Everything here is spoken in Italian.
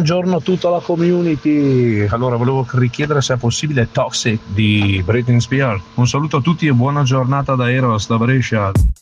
buongiorno a tutta la community. Allora, volevo richiedere se è possibile Toxic di Britney Spears. Un saluto a tutti e buona giornata da Eros, da Brescia.